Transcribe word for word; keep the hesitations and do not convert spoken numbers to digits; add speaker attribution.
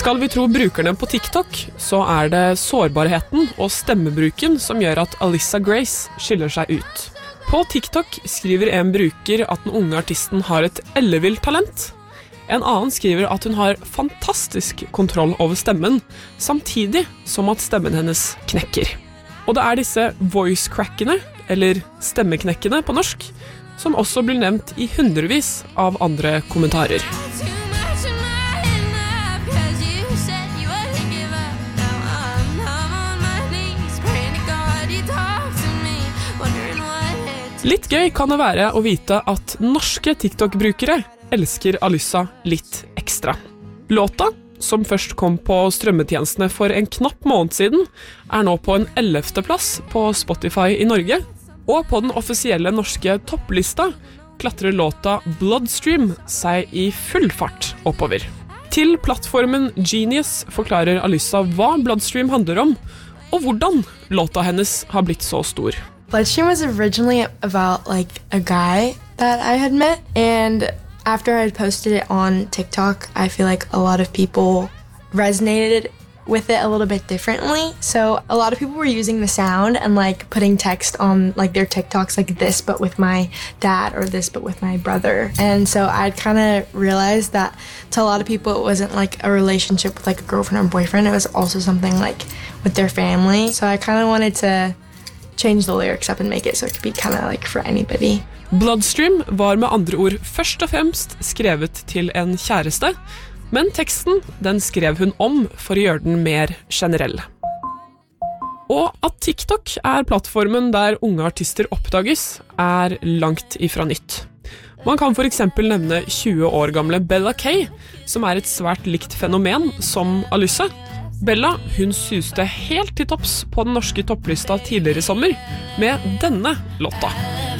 Speaker 1: Skal vi tro brukerne på TikTok, så er det sårbarheten og stemmebruken som gjør at Alyssa Grace skiller seg ut. På TikTok skriver en bruker at den unge artisten har et ellevilt talent. En annen skriver at hun har fantastisk kontroll over stemmen, samtidig som at stemmen hennes knekker. Og det er disse voice-crackene, eller stemmeknekkene på norsk, som også blir nevnt i hundrevis av andre kommentarer. Litt gøy kan det være å vite at norske TikTok-brukere elsker Alyssa litt ekstra. Låta, som først kom på strømmetjenestene for en knapp måned siden, er nå på en ellevte plass på Spotify i Norge, og på den offisielle norske topplista klatrer låta Bloodstream seg i full fart oppover. Til plattformen Genius forklarer Alyssa hva Bloodstream handler om, og hvordan låta hennes har blitt så stor.
Speaker 2: Bloodstream was originally about like a guy that I had met, and after I had posted it on TikTok, I feel like a lot of people resonated with it a little bit differently. So a lot of people were using the sound and like putting text on like their TikToks like this but with my dad or this but with my brother. And so I'd kind of realized that to a lot of people it wasn't like a relationship with like a girlfriend or boyfriend, it was also something like with their family. So I kind of wanted to change the lyrics up and make it so it could be kind of like for anybody.
Speaker 1: Bloodstream var med andre ord først og fremst skrevet til en kjæreste, men teksten den skrev hun om for å gjøre den mer generell. Og at TikTok er plattformen der unge artister oppdages, er langt ifra nytt. Man kan for eksempel nevne tjue år gamle Bella K, som er et svært likt fenomen som Alyssa. Bella, hun suste helt til topps på den norske topplista tidligere i sommer med denne låta.